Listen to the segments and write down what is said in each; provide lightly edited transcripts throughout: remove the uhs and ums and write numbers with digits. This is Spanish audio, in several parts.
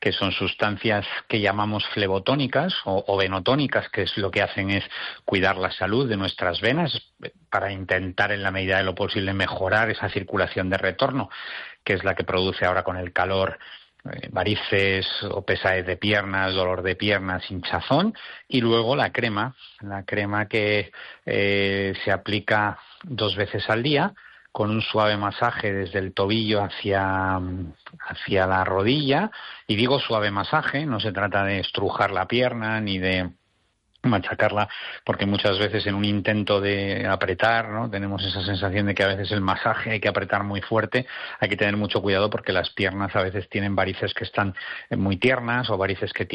que son sustancias que llamamos flebotónicas o venotónicas, que es lo que hacen es cuidar la salud de nuestras venas para intentar en la medida de lo posible mejorar esa circulación de retorno, que es la que produce ahora con el calor varices o pesadez de piernas, dolor de piernas, hinchazón, y luego la crema que se aplica 2 veces al día con un suave masaje desde el tobillo hacia la rodilla, y digo suave masaje, no se trata de estrujar la pierna ni de machacarla, porque muchas veces en un intento de apretar, ¿no?, tenemos esa sensación de que a veces el masaje hay que apretar muy fuerte. Hay que tener mucho cuidado porque las piernas a veces tienen varices que están muy tiernas o varices que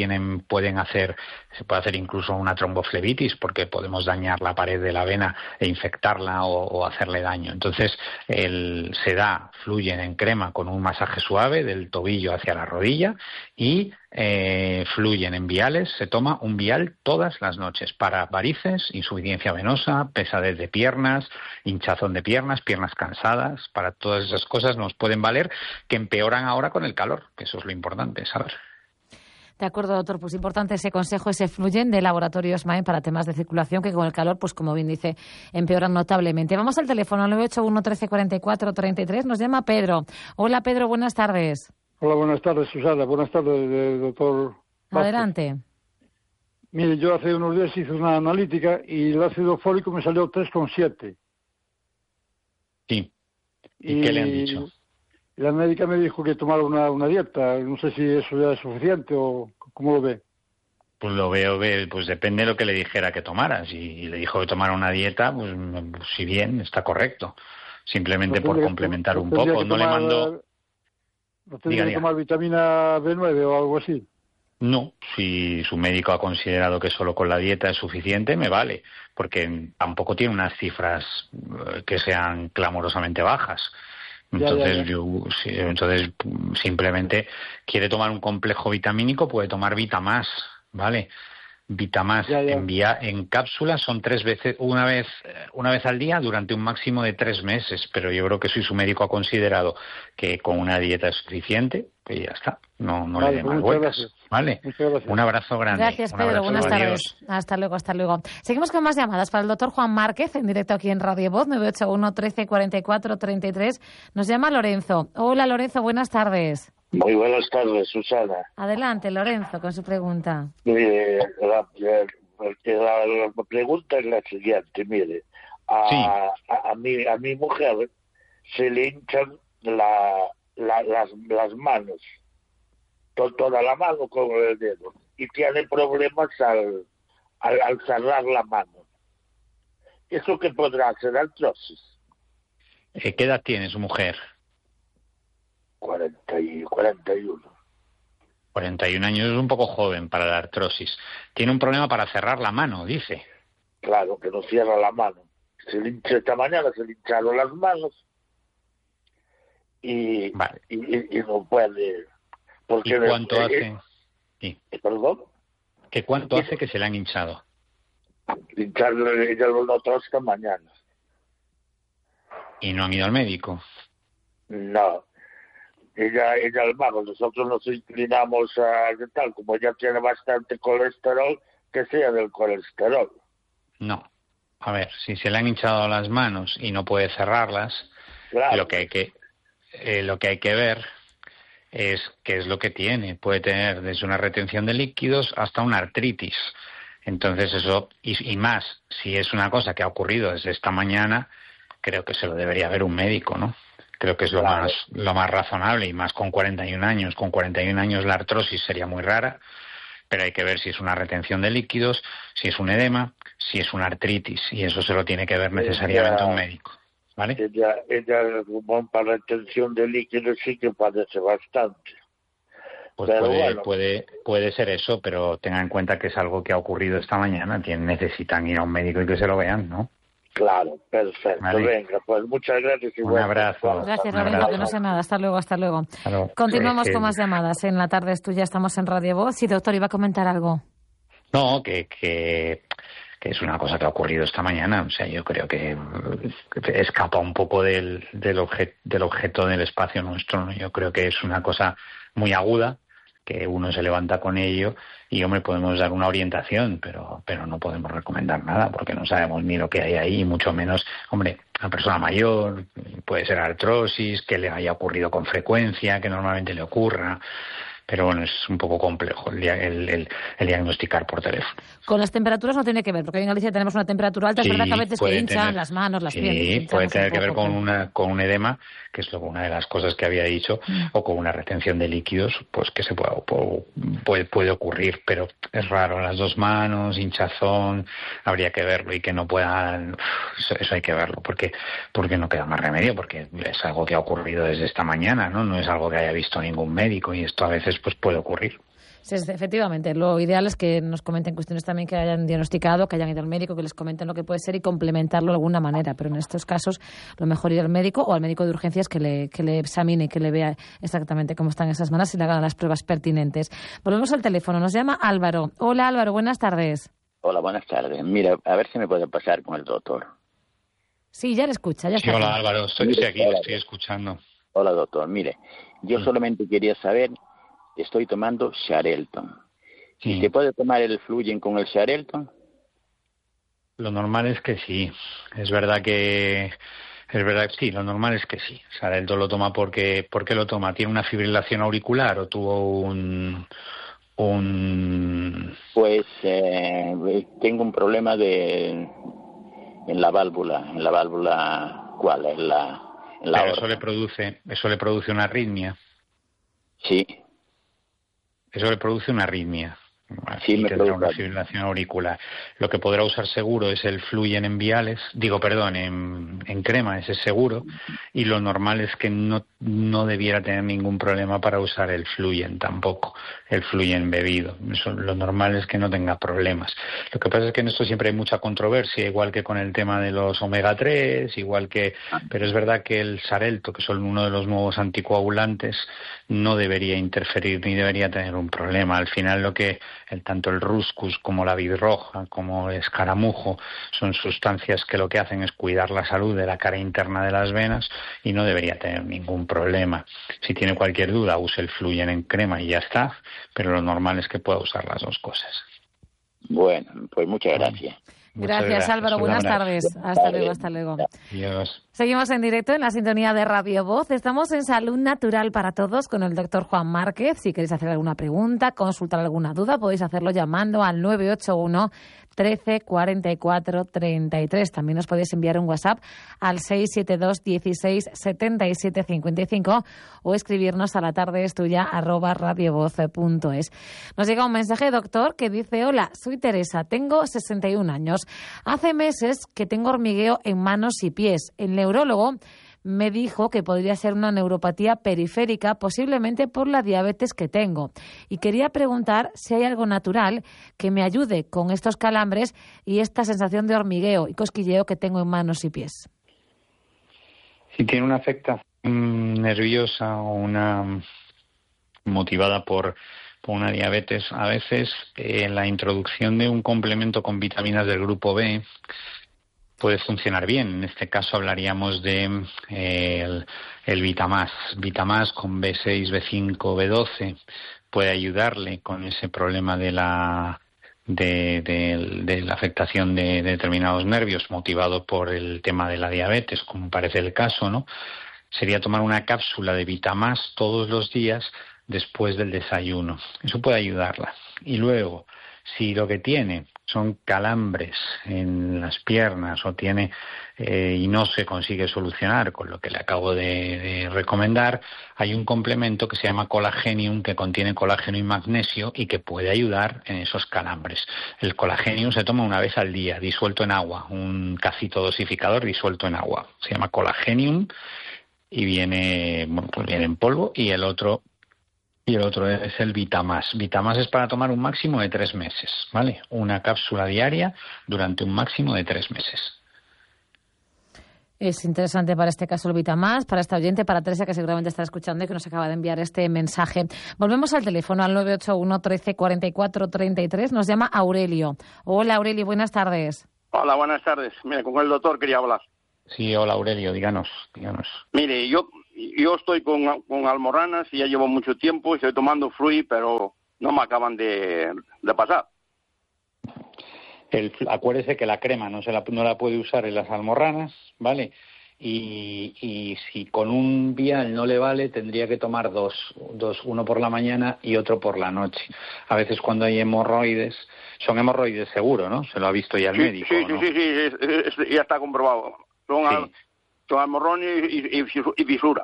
se puede hacer incluso una tromboflebitis porque podemos dañar la pared de la vena e infectarla o hacerle daño. Entonces fluyen en crema con un masaje suave del tobillo hacia la rodilla y fluyen en viales. Se toma un vial todas las noches para varices, insuficiencia venosa, pesadez de piernas, hinchazón de piernas, piernas cansadas. Para todas esas cosas nos pueden valer, que empeoran ahora con el calor, que eso es lo importante, ¿sabes? De acuerdo, doctor. Pues importante ese consejo, ese Fluyen de Laboratorio SMAE para temas de circulación, que con el calor, pues como bien dice, empeoran notablemente. Vamos al teléfono 981 13 44 33. Nos llama Pedro. Hola, Pedro, buenas tardes. Hola, buenas tardes, Susana. Buenas tardes, doctor Vázquez. Adelante. Mire, yo hace unos días hice una analítica y el ácido fólico me salió 3,7. Sí. ¿Y qué le han dicho? La médica me dijo que tomara una dieta. No sé si eso ya es suficiente o cómo lo ve. Pues lo veo, pues depende de lo que le dijera que tomara. Si le dijo que tomara una dieta, pues si bien, está correcto. Simplemente por complementar un poco. No le mando... ¿No tendría que tomar vitamina B9 o algo así? No, si su médico ha considerado que solo con la dieta es suficiente, me vale, porque tampoco tiene unas cifras que sean clamorosamente bajas. Entonces, entonces simplemente quiere tomar un complejo vitamínico, puede tomar Vitamás, ¿vale? Vitamás en cápsulas son 3 veces, una vez al día durante un máximo de 3 meses, pero yo creo que si su médico ha considerado que con una dieta es suficiente, pues ya está, no le dé más vueltas, ¿vale? Un abrazo grande. Gracias, Pedro, buenas tardes. Hasta luego. Seguimos con más llamadas para el doctor Juan Márquez, en directo aquí en Radio Voz, 981 13 44 33. Nos llama Lorenzo. Hola, Lorenzo, buenas tardes. Muy buenas tardes, Susana. Adelante, Lorenzo, con su pregunta. La pregunta es la siguiente, mire. A mi mujer se le hinchan las manos, toda la mano con el dedo, y tiene problemas al cerrar la mano. ¿Eso qué podrá ser? Artrosis. ¿Qué edad tiene su mujer? 41. 41 años es un poco joven para la artrosis. Tiene un problema para cerrar la mano, dice. Claro, que no cierra la mano. Esta mañana se le hincharon las manos y no puede. Porque ¿Y cuánto hace? ¿Perdón? ¿Que cuánto hace que se le han hinchado? Hincharle, ella lo notó esta mañana. ¿Y no han ido al médico? No. Ella al mago, nosotros nos inclinamos a tal, como ella tiene bastante colesterol, que sea del colesterol. No. A ver, si se le han hinchado las manos y no puede cerrarlas, claro. lo que hay que ver es qué es lo que tiene. Puede tener desde una retención de líquidos hasta una artritis. Entonces eso, y más, si es una cosa que ha ocurrido desde esta mañana, creo que se lo debería ver un médico, ¿no? Creo que es lo más razonable, y más con 41 años. Con 41 años la artrosis sería muy rara, pero hay que ver si es una retención de líquidos, si es un edema, si es una artritis, y eso se lo tiene que ver necesariamente un médico, ¿vale? Ella para retención de líquidos sí que padece bastante. Pues puede ser eso, pero tenga en cuenta que es algo que ha ocurrido esta mañana. Necesitan ir a un médico y que se lo vean, ¿no? Claro, perfecto. Vale. Venga, pues muchas gracias. Un abrazo. Gracias, Lorenzo, que no sé nada. Hasta luego. Continuamos con más llamadas. En la tarde es tuya, estamos en Radio Voz. Sí, doctor, iba a comentar algo. No, que es una cosa que ha ocurrido esta mañana. O sea, yo creo que escapa un poco del objeto del espacio nuestro, ¿no? Yo creo que es una cosa muy aguda, que uno se levanta con ello y, hombre, podemos dar una orientación, pero no podemos recomendar nada porque no sabemos ni lo que hay ahí, mucho menos, hombre, una persona mayor, puede ser artrosis, que le haya ocurrido con frecuencia, que normalmente le ocurra. Pero bueno, es un poco complejo el diagnosticar por teléfono. Con las temperaturas no tiene que ver, porque en Galicia tenemos una temperatura alta, es verdad que a veces que hinchan las manos, las piernas. Sí, puede tener que ver con un edema, que es una de las cosas que había dicho, o con una retención de líquidos, pues que puede ocurrir, pero es raro. Las dos manos, hinchazón, habría que verlo, y que no puedan, eso hay que verlo, porque no queda más remedio, porque es algo que ha ocurrido desde esta mañana, no es algo que haya visto ningún médico, y esto a veces pues puede ocurrir. Sí, efectivamente, lo ideal es que nos comenten cuestiones también que hayan diagnosticado, que hayan ido al médico, que les comenten lo que puede ser y complementarlo de alguna manera, pero en estos casos lo mejor ir al médico o al médico de urgencias que le examine, que le vea exactamente cómo están esas manos y le hagan las pruebas pertinentes. Volvemos al teléfono, nos llama Álvaro. Hola Álvaro, buenas tardes. Hola, buenas tardes. Mira, a ver si me puede pasar con el doctor. Sí, ya le escucha, ya está. Sí, hola Álvaro, estoy aquí, lo estoy escuchando. Hola doctor, mire, yo solamente quería saber, estoy tomando Xarelto. ¿Si se puede tomar el Fluyen con el Xarelto? Lo normal es que sí. Es verdad que sí, lo normal es que sí. Xarelto lo toma ¿por qué lo toma? ¿Tiene una fibrilación auricular o tuvo un...? Pues tengo un problema en la válvula, ¿cuál? En la Pero eso le produce una arritmia. Sí. Eso le produce una arritmia. Sí, me tendrá una fibrilación auricular. Lo que podrá usar seguro es el Fluyen en viales, en crema, ese es seguro, y lo normal es que no debiera tener ningún problema para usar el Fluyen tampoco, el Fluyen bebido. Lo normal es que no tenga problemas. Lo que pasa es que en esto siempre hay mucha controversia, igual que con el tema de los omega 3, pero es verdad que el Xarelto, que son uno de los nuevos anticoagulantes, no debería interferir ni debería tener un problema. Al final tanto el Ruscus como la vid roja, como el escaramujo, son sustancias que lo que hacen es cuidar la salud de la cara interna de las venas y no debería tener ningún problema. Si tiene cualquier duda, use el Fluyen en crema y ya está, pero lo normal es que pueda usar las dos cosas. Bueno, pues muchas gracias. Gracias Álvaro, buenas tardes. Hasta luego. Adiós. Seguimos en directo en la sintonía de Radio Voz. Estamos en Salud Natural para Todos con el doctor Juan Márquez. Si queréis hacer alguna pregunta, consultar alguna duda, podéis hacerlo llamando al 981 13 44 33. También os podéis enviar un WhatsApp al 672 16 77 55 o escribirnos a latardeestuya@radiovoz.es. Nos llega un mensaje, doctor, que dice: hola, soy Teresa, tengo 61 años. Hace meses que tengo hormigueo en manos y pies. El neurólogo me dijo que podría ser una neuropatía periférica, posiblemente por la diabetes que tengo. Y quería preguntar si hay algo natural que me ayude con estos calambres y esta sensación de hormigueo y cosquilleo que tengo en manos y pies. Si tiene una afectación nerviosa o una motivada por una diabetes, a veces la introducción de un complemento con vitaminas del grupo B puede funcionar bien. En este caso hablaríamos de el Vitamás. Vitamás con B6, B5, B12 puede ayudarle con ese problema de la afectación de determinados nervios motivado por el tema de la diabetes, como parece el caso, ¿no? Sería tomar una cápsula de Vitamás todos los días después del desayuno. Eso puede ayudarla. Y luego, si lo que tiene son calambres en las piernas o tiene y no se consigue solucionar con lo que le acabo de recomendar, hay un complemento que se llama Colagenium, que contiene colágeno y magnesio y que puede ayudar en esos calambres. El Colagenium se toma una vez al día, disuelto en agua, un cacito dosificador disuelto en agua. Se llama Colagenium y viene en polvo, y el otro es el Vitamás. Vitamás es para tomar un máximo de 3 meses, ¿vale? Una cápsula diaria durante un máximo de 3 meses. Es interesante para este caso el Vitamás, para esta oyente, para Teresa, que seguramente está escuchando y que nos acaba de enviar este mensaje. Volvemos al teléfono, al 981 13 44 33. Nos llama Aurelio. Hola, Aurelio, buenas tardes. Hola, buenas tardes. Mira, con el doctor quería hablar. Sí, hola Aurelio, díganos. Mire, yo yo estoy con almorranas y ya llevo mucho tiempo, estoy tomando Fluid, pero no me acaban de pasar. Acuérdese que la crema no la puede usar en las almorranas, ¿vale? Y si con un vial no le vale, tendría que tomar dos, uno por la mañana y otro por la noche. A veces cuando hay hemorroides, son hemorroides seguro, ¿no? Se lo ha visto ya el médico, ¿no? Sí, ya está comprobado. Son almorrones y fisura.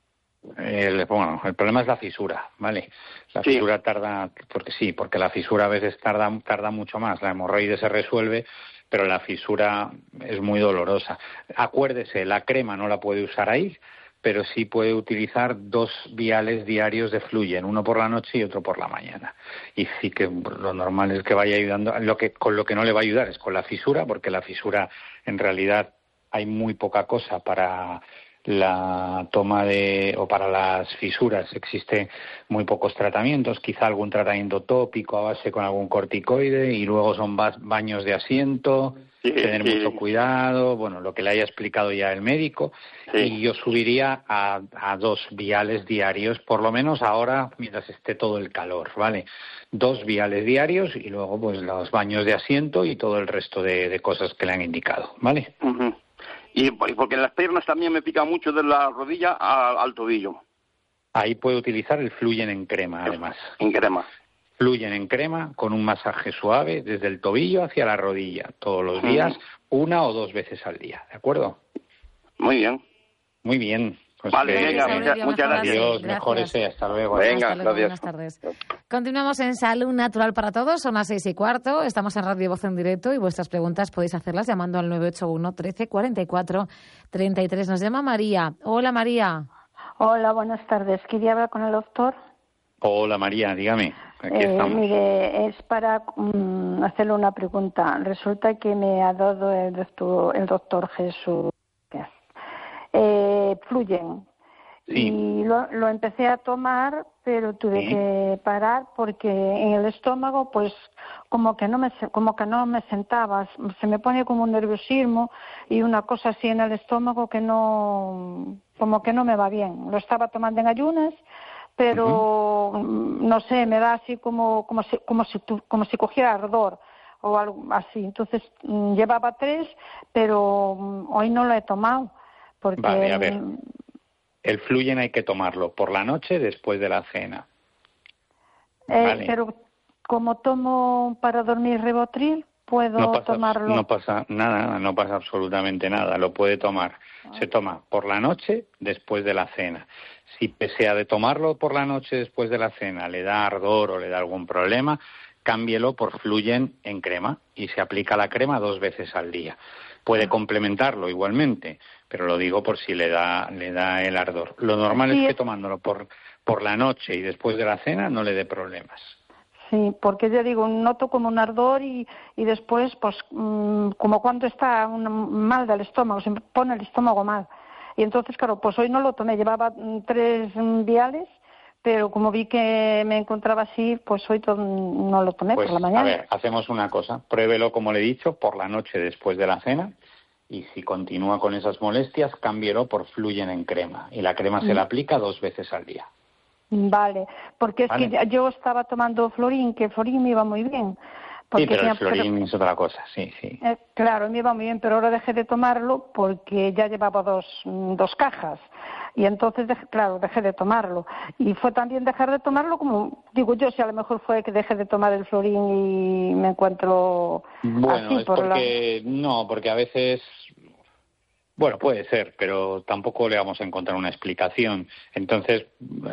El problema es la fisura, ¿vale? La fisura tarda, porque la fisura a veces tarda mucho más. La hemorroide se resuelve, pero la fisura es muy dolorosa. Acuérdese, la crema no la puede usar ahí, pero sí puede utilizar 2 viales diarios de Fluyen, uno por la noche y otro por la mañana. Y sí que lo normal es que vaya ayudando. Con lo que no le va a ayudar es con la fisura, porque la fisura en realidad hay muy poca cosa para la toma o para las fisuras. Existen muy pocos tratamientos, quizá algún tratamiento tópico a base con algún corticoide, y luego son baños de asiento, tener mucho cuidado, lo que le haya explicado ya el médico, y yo subiría a 2 viales diarios, por lo menos ahora, mientras esté todo el calor, ¿vale? 2 viales diarios y luego pues los baños de asiento y todo el resto de cosas que le han indicado, ¿vale? Uh-huh. Y porque las piernas también me pica mucho de la rodilla al tobillo. Ahí puede utilizar el Fluyen en crema, además. En crema. Fluyen en crema con un masaje suave desde el tobillo hacia la rodilla, todos los días, 1 o 2 veces al día, ¿de acuerdo? Muy bien. Muy bien. Pues vale, venga, muchas gracias. Adiós, mejórese, hasta luego. Venga, hasta luego, gracias. Buenas tardes. Continuamos en Salud Natural para Todos, son las 6:15, estamos en Radio Voz en directo y vuestras preguntas podéis hacerlas llamando al 981 13 44 33. Nos llama María. Hola, María. Hola, buenas tardes. Quería hablar con el doctor. Hola, María, dígame. Aquí estamos. Mire, es para hacerle una pregunta. Resulta que me ha dado el doctor Jesús Fluyen. Sí. Y lo empecé a tomar, pero tuve que parar porque en el estómago, pues como que no me sentaba, se me pone como un nerviosismo y una cosa así en el estómago como que no me va bien. Lo estaba tomando en ayunas, pero no sé, me da así como si cogiera ardor o algo así. Entonces llevaba 3, pero hoy no lo he tomado porque vale, a ver. El Fluyen hay que tomarlo por la noche después de la cena. Vale. Pero como tomo para dormir Rivotril, puedo tomarlo. No pasa nada, no pasa absolutamente nada. Lo puede tomar. Se toma por la noche después de la cena. Si pese a de tomarlo por la noche después de la cena le da ardor o le da algún problema, cámbielo por Fluyen en crema y se aplica la crema 2 veces al día. Puede complementarlo igualmente, pero lo digo por si le da el ardor. Lo normal es que tomándolo por la noche y después de la cena no le dé problemas. Sí, porque yo digo, noto como un ardor y después, pues, como cuando está mal del estómago, se me pone el estómago mal. Y entonces, claro, pues hoy no lo tomé, llevaba 3 viales, pero como vi que me encontraba así, pues hoy no lo tomé por la mañana. A ver, hacemos una cosa, pruébelo, como le he dicho, por la noche después de la cena, y si continúa con esas molestias, cámbielo por Fluyen en crema, y la crema se la aplica 2 veces al día. Vale, porque es que yo estaba tomando Florín, que Florín me iba muy bien. Sí, pero el Florín es otra cosa, sí. Claro, me iba muy bien, pero ahora dejé de tomarlo porque ya llevaba 2 cajas. Y entonces, dejé de tomarlo. Y fue también dejar de tomarlo, como digo yo, si a lo mejor fue que dejé de tomar el Florín y me encuentro así. Porque a veces... Bueno, puede ser, pero tampoco le vamos a encontrar una explicación. Entonces,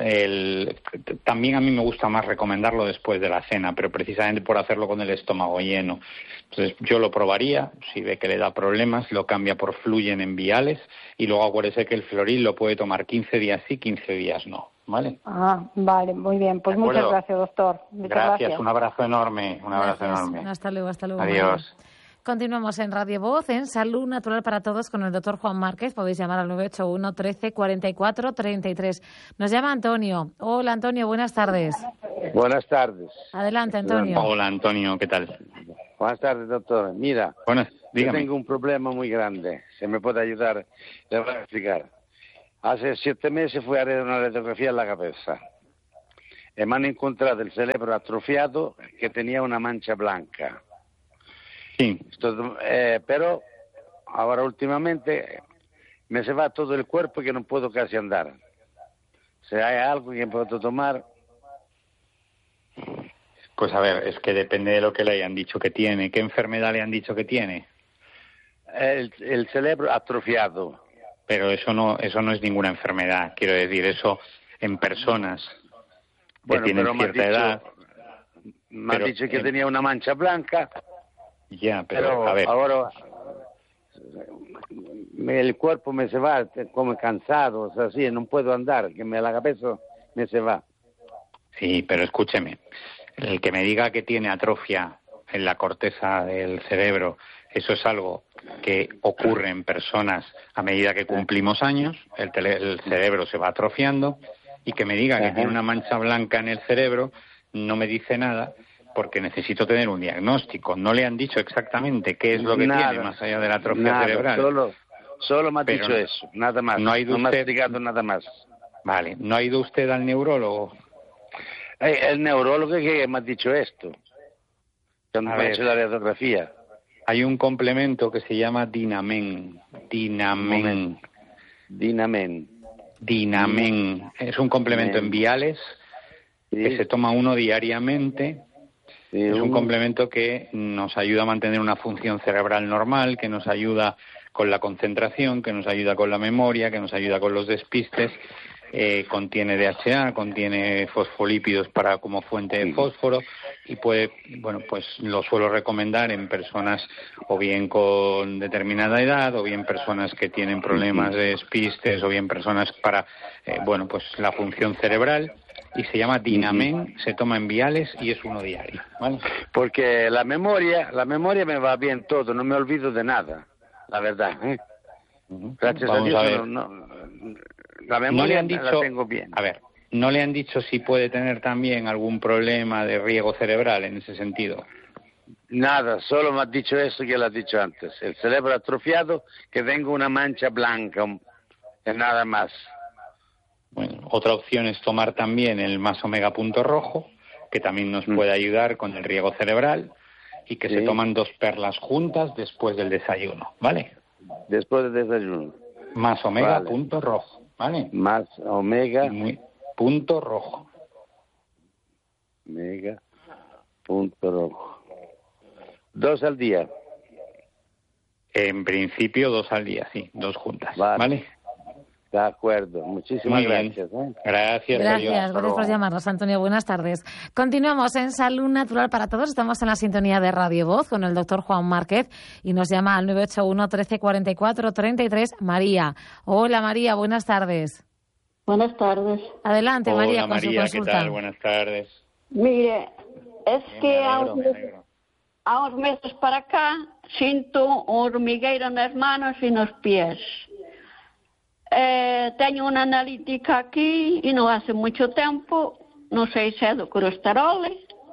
también a mí me gusta más recomendarlo después de la cena, pero precisamente por hacerlo con el estómago lleno. Entonces, yo lo probaría, si ve que le da problemas, lo cambia por Fluyen en viales y luego acuérdese que el Floril lo puede tomar 15 días sí, 15 días no, ¿vale? Vale, muy bien. Pues muchas gracias, doctor. Gracias, un abrazo enorme. Hasta luego. Adiós. María. Continuamos en Radio Voz, en Salud Natural para Todos, con el doctor Juan Márquez. Podéis llamar al 981 13 44 33. Nos llama Antonio. Hola, Antonio, buenas tardes. Buenas tardes. Adelante, Antonio. Hola, Antonio, ¿qué tal? Buenas tardes, doctor. Mira, dígame. Yo tengo un problema muy grande. ¿Se me puede ayudar? Le voy a explicar. hace 7 meses fui a hacer una radiografía en la cabeza. Y me han encontrado el cerebro atrofiado que tenía una mancha blanca. Sí. Pero ahora últimamente me se va todo el cuerpo que no puedo casi andar. Si hay algo que puedo tomar... Pues a ver, es que depende de lo que le hayan dicho que tiene. ¿Qué enfermedad le han dicho que tiene? El cerebro atrofiado. Pero eso no es ninguna enfermedad. Quiero decir, eso en personas que tienen cierta edad. Me han dicho que tenía una mancha blanca. Ya, pero a ver. Ahora el cuerpo me se va como cansado, o sea, así, no puedo andar, que la cabeza me se va. Sí, pero escúcheme. El que me diga que tiene atrofia en la corteza del cerebro, eso es algo que ocurre en personas a medida que cumplimos años, el cerebro se va atrofiando, y que me diga que tiene una mancha blanca en el cerebro no me dice nada, porque necesito tener un diagnóstico. No le han dicho exactamente qué es lo que tiene más allá de la atrofia cerebral. Solo me ha dicho eso, nada más. No me ha explicado nada más. Vale, ¿no ha ido usted al neurólogo? El neurólogo que me ha dicho esto, cuando me ha hecho la radiografía. Hay un complemento que se llama Dinamen. Es un complemento en viales que se toma uno diariamente. Es un complemento que nos ayuda a mantener una función cerebral normal, que nos ayuda con la concentración, que nos ayuda con la memoria, que nos ayuda con los despistes. Contiene DHA, contiene fosfolípidos como fuente de fósforo, y pues lo suelo recomendar en personas o bien con determinada edad, o bien personas que tienen problemas de despistes, o bien personas para la función cerebral, y se llama Dinamen, se toma en viales y es uno diario, ¿vale? Porque la memoria me va bien todo, no me olvido de nada, la verdad, Gracias a Dios la memoria no le han dicho, la tengo bien. A ver, ¿no le han dicho si puede tener también algún problema de riego cerebral en ese sentido? Nada, solo me ha dicho eso que le has dicho antes. El cerebro atrofiado, que tengo una mancha blanca, nada más. Bueno, otra opción es tomar también el Más Omega Punto Rojo, que también nos puede ayudar con el riego cerebral, y que se toman 2 perlas juntas después del desayuno, ¿vale? Después del desayuno. Más Omega Punto Rojo. ¿Vale? Más Omega Punto Rojo. Omega Punto Rojo. 2 al día. En principio 2 al día, sí, 2 juntas. ¿Vale? De acuerdo. Muchísimas gracias. Gracias. Gracias por llamarnos, Antonio. Buenas tardes. Continuamos en Salud Natural para Todos. Estamos en la sintonía de Radio Voz con el doctor Juan Márquez y nos llama al 981 13 44 33 María. Hola María, buenas tardes. Buenas tardes. Adelante María, con María, su consulta. ¿qué tal? Buenas tardes. Mire, es que a unos meses para acá siento un hormigueiro nas manos e nos pies. Tenho una analítica aquí y no hace mucho tiempo, no sé si es de colesterol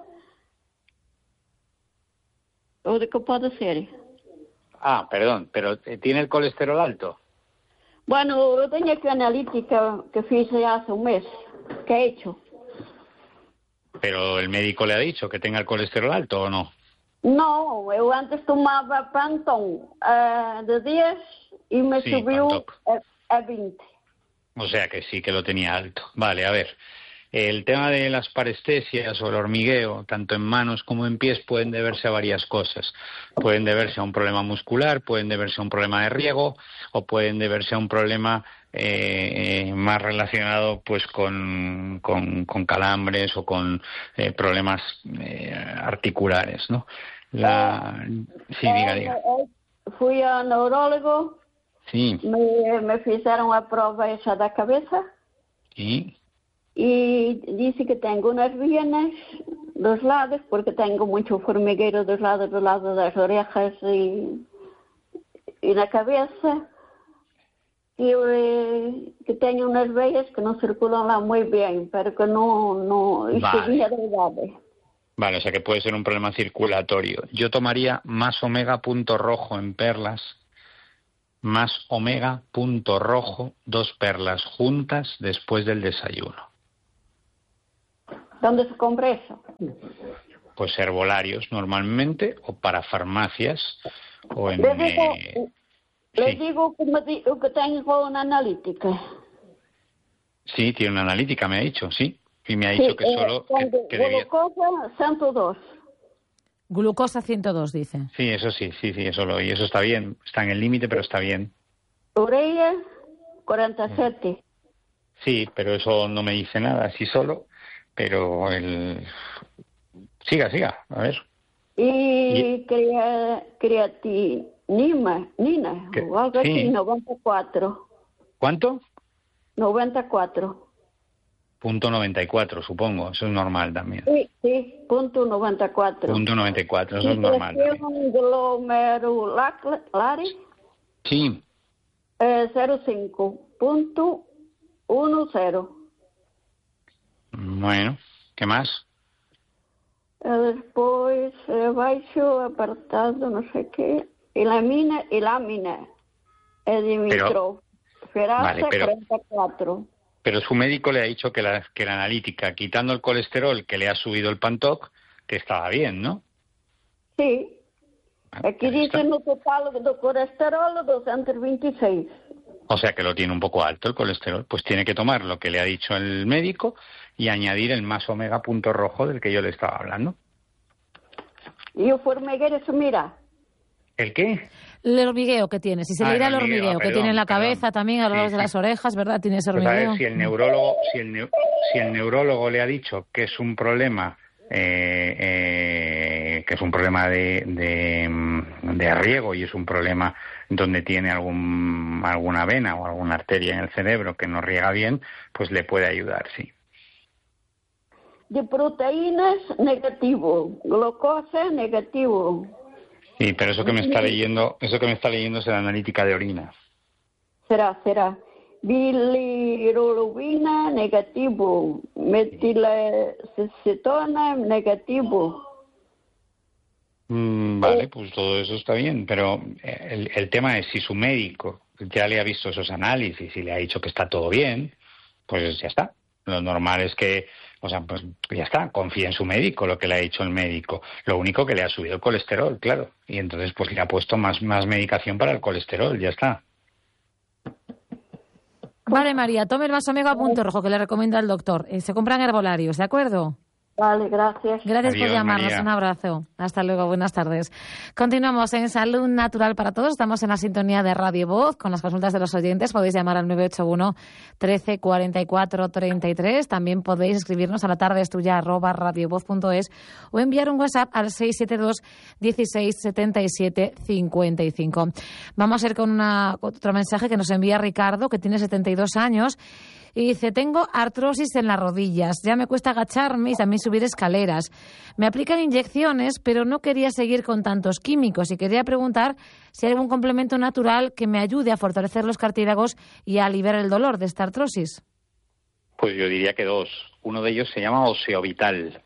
o de qué puede ser. Ah, perdón, pero ¿tiene el colesterol alto? Bueno, yo tenía que analítica que hice hace un mes, que he hecho. ¿Pero el médico le ha dicho que tenga el colesterol alto o no? No, yo antes tomaba Pantón de 10 y me subió a 20. O sea que sí que lo tenía alto. Vale, a ver. El tema de las parestesias o el hormigueo, tanto en manos como en pies, pueden deberse a varias cosas. Pueden deberse a un problema muscular, pueden deberse a un problema de riego, o pueden deberse a un problema más relacionado pues con calambres o con problemas articulares, ¿no? Sí, diga. Fui al neurólogo. Sí. Me fizeram a prova esa da cabeza. ¿Y? Y dice que tengo unas venas dos lados, porque tengo mucho formigueiro dos lados de las orejas y la cabeza. Y que tengo unas veas que no circulan lá muy bien, pero que no vale. De Vale, o sea que puede ser un problema circulatorio. Yo tomaría Más Omega Punto Rojo en perlas, más omega punto rojo, 2 perlas juntas después del desayuno. ¿Dónde se compra eso? Pues herbolarios normalmente, o para farmacias, o en... Les digo que tengo una analítica. Sí, tiene una analítica, me ha dicho, sí. Y me ha dicho que solo... que debía... Glucosa 102. Glucosa 102, dice. Sí, eso sí, eso lo... Y eso está bien. Está en el límite, pero está bien. Urea 47. Sí, pero eso no me dice nada, así solo. Pero el... Siga, a ver. Y creatinina, o algo así, 94. ¿Cuánto? 94. Punto 94, supongo. Eso es normal también. Sí, punto 94. Punto 94, eso es normal también. Glomerulare. Sí. 05.10. Bueno, ¿qué más? Después, baixo, apartado, no sé qué. Y lámina. Edimicroferasa 34. Pero su médico le ha dicho que la analítica, quitando el colesterol que le ha subido el PANTOC, que estaba bien, ¿no? Sí. Aquí dice no total de colesterol 226. O sea que lo tiene un poco alto el colesterol. Pues tiene que tomar lo que le ha dicho el médico y añadir el más omega punto rojo del que yo le estaba hablando. ¿Y el hormiguero se mira? ¿El qué? El hormigueo que tiene. Si se le irá el hormigueo que tiene en la cabeza también, a lo largo de las orejas, ¿verdad? Tiene ese hormigueo. Pues a ver, si el neurólogo le ha dicho que es un problema que es un problema de riego y es un problema donde tiene alguna vena o alguna arteria en el cerebro que no riega bien, pues le puede ayudar, sí. De proteínas, negativo. Glucosa, negativo. Sí, pero eso que me está leyendo es la analítica de orina. Será. Bilirrubina, negativo. Metilacetona, negativo. Vale, pues todo eso está bien, pero el tema es si su médico ya le ha visto esos análisis y le ha dicho que está todo bien, pues ya está. Lo normal es que, pues ya está, confía en su médico, lo que le ha dicho el médico. Lo único que le ha subido el colesterol, claro, y entonces pues le ha puesto más medicación para el colesterol, ya está. Vale, María, tome el más omega punto rojo que le recomienda el doctor. Se compran herbolarios, ¿de acuerdo? Vale, gracias. Gracias por llamarnos. María. Un abrazo. Hasta luego. Buenas tardes. Continuamos en Salud Natural para Todos. Estamos en la sintonía de Radio Voz con las consultas de los oyentes. Podéis llamar al 981 13 44 33. También podéis escribirnos a latardeestuya@radiovoz.es o enviar un WhatsApp al 672 16 77 55. Vamos a ir con otro mensaje que nos envía Ricardo, que tiene 72 años. Y dice, tengo artrosis en las rodillas, ya me cuesta agacharme y también subir escaleras. Me aplican inyecciones, pero no quería seguir con tantos químicos y quería preguntar si hay algún complemento natural que me ayude a fortalecer los cartílagos y a aliviar el dolor de esta artrosis. Pues yo diría que 2. Uno de ellos se llama Oseovital,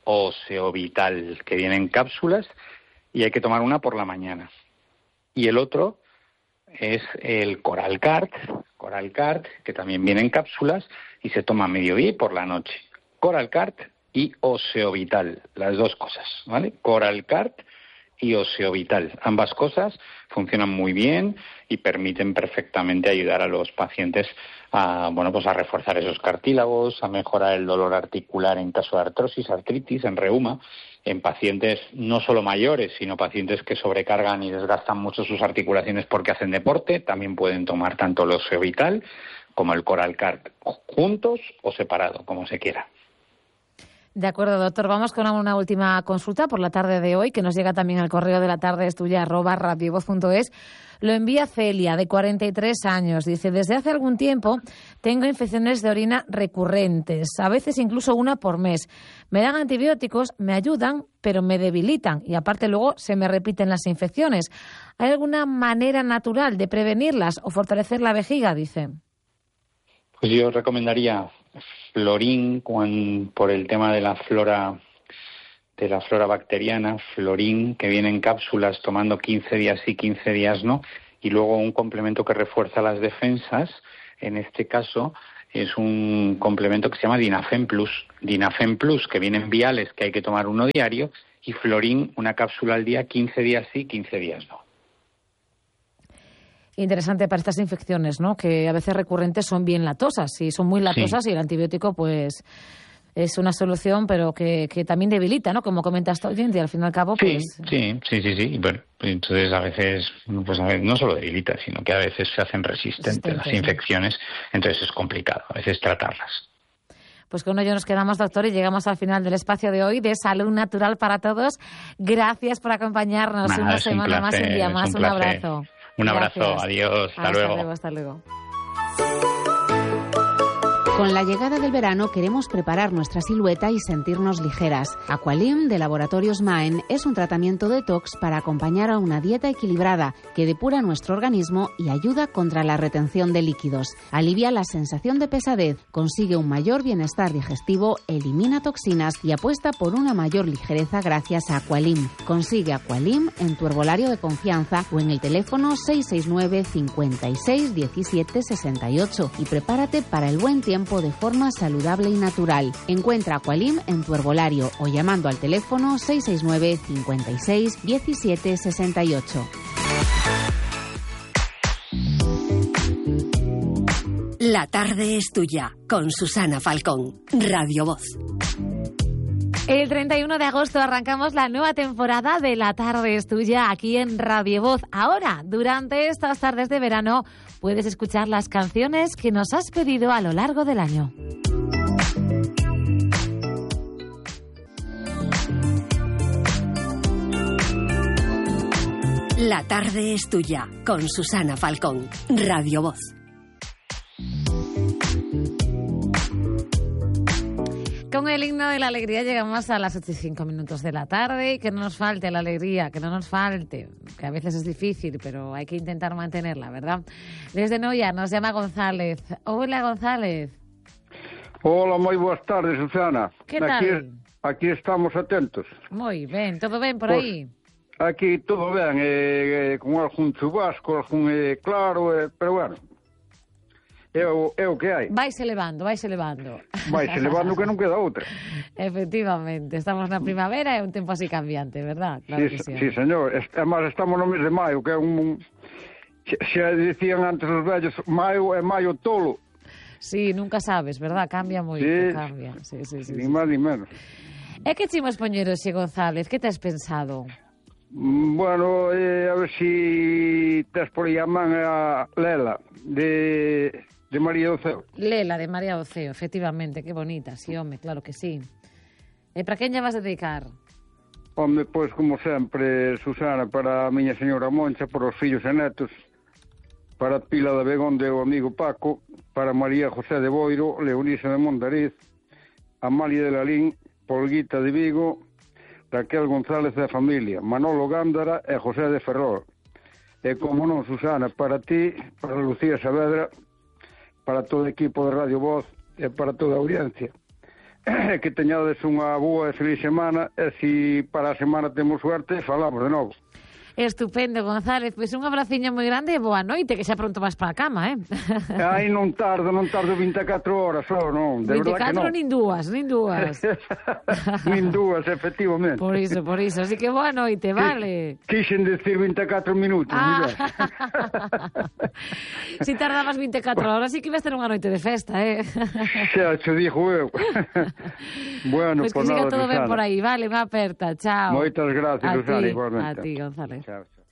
que viene en cápsulas y hay que tomar una por la mañana. Y el otro es el Coralcart, que también viene en cápsulas y se toma a mediodía y por la noche. Coralcart y Oseovital, las dos cosas, ¿vale? Coralcart y Oseovital. Ambas cosas funcionan muy bien y permiten perfectamente ayudar a los pacientes a reforzar esos cartílagos, a mejorar el dolor articular en caso de artrosis, artritis, en reuma, en pacientes no solo mayores, sino pacientes que sobrecargan y desgastan mucho sus articulaciones porque hacen deporte. También pueden tomar tanto el Oseovital como el Coralcart, juntos o separado, como se quiera. De acuerdo, doctor. Vamos con una última consulta por la tarde de hoy, que nos llega también al correo de la tarde estuya @radiovoz.es. Lo envía Celia, de 43 años. Dice, desde hace algún tiempo tengo infecciones de orina recurrentes, a veces incluso una por mes. Me dan antibióticos, me ayudan, pero me debilitan y aparte luego se me repiten las infecciones. ¿Hay alguna manera natural de prevenirlas o fortalecer la vejiga? Dice. Pues yo recomendaría Florín por el tema de la flora bacteriana, Florín, que viene en cápsulas tomando 15 días sí, 15 días no, Y luego un complemento que refuerza las defensas, en este caso, es un complemento que se llama Dinafen Plus. Dinafen Plus, que viene en viales, que hay que tomar uno diario, y Florín, una cápsula al día, 15 días sí, 15 días no. Interesante para estas infecciones, ¿no? Que a veces recurrentes son bien latosas. Si son muy latosas, y el antibiótico, pues, es una solución, pero que también debilita, ¿no? Como comentas tú, y al fin y al cabo, pues... Sí. Y bueno, entonces a veces, pues no solo debilita, sino que a veces se hacen resistentes las infecciones, entonces es complicado a veces tratarlas. Pues con ello nos quedamos, doctor, y llegamos al final del espacio de hoy de Salud Natural para Todos. Gracias por acompañarnos una semana más, un día más. Un abrazo. Un abrazo, adiós, hasta luego. Hasta luego. Con la llegada del verano queremos preparar nuestra silueta y sentirnos ligeras. Aqualim de Laboratorios Maen es un tratamiento detox para acompañar a una dieta equilibrada que depura nuestro organismo y ayuda contra la retención de líquidos. Alivia la sensación de pesadez, consigue un mayor bienestar digestivo, elimina toxinas y apuesta por una mayor ligereza gracias a Aqualim. Consigue Aqualim en tu herbolario de confianza o en el teléfono 669 56 17 68 y prepárate para el buen tiempo de forma saludable y natural. Encuentra Aqualim en tu herbolario o llamando al teléfono 669 56 17 68. La tarde es tuya, con Susana Falcón, Radio Voz. El 31 de agosto arrancamos la nueva temporada de La tarde es tuya aquí en Radio Voz. Ahora, durante estas tardes de verano, puedes escuchar las canciones que nos has pedido a lo largo del año. La tarde es tuya, con Susana Falcón, Radio Voz. Con el himno de la alegría llegamos a las 8:05 de la tarde y que no nos falte la alegría, que no nos falte, que a veces es difícil, pero hay que intentar mantenerla, ¿verdad? Desde Noia nos llama González. Hola, González. Hola, moi boas tardes, Susana. Que tal? Aquí estamos atentos. Moi ben, todo ben por aí? Aquí todo ben, con algún chubasco, algún claro, pero bueno. É o que hai. Vaise levando. Vaise levando que non queda outra. Efectivamente, estamos na primavera e un tempo así cambiante, verdad? Claro que sí, señor. Además, estamos no mes de maio, que é un... Xa decían antes os vellos, maio é maio tolo. Sí, nunca sabes, verdad? Cambia moito, cambia. Sí. Ni máis ni menos. E que chimos poñeros, González? Que tes pensado? Bueno, a ver si tes por aí a man a Lela, de María do Ceo. Lela, de María do Ceo, efectivamente, que bonita, sí, home, claro que sí. E para quen lle vas a dedicar? Home, pois, como sempre, Susana, para a miña señora Moncha, para os fillos e netos, para Pila de Begón de o amigo Paco, para María José de Boiro, Leonisa de Mondariz, Amalia de Lalín, Polguita de Vigo, Raquel González da familia, Manolo Gándara e José de Ferrol. E, como non, Susana, para ti, para Lucía Saavedra, para todo o equipo de Radio Voz e para toda a audiencia. Que teñades unha boa e feliz semana e se para a semana temos suerte, falamos de novo. Estupendo, González. Pois un abraciño moi grande e boa noite, que xa pronto vas para a cama, Ai, non tardo 24 horas só, non, de 24 verdad que non. nin dúas. Nin dúas, efectivamente. Por iso, así que boa noite, vale. Quixen decir 24 minutos, Si tardabas 24 horas, sí que ibas ter unha noite de festa, Xa, te dixo eu. Bueno, pois que siga todo ben por aí, vale, unha aperta, chao. Moitas gracias, Susana, igualmente. A ti, González. Chao.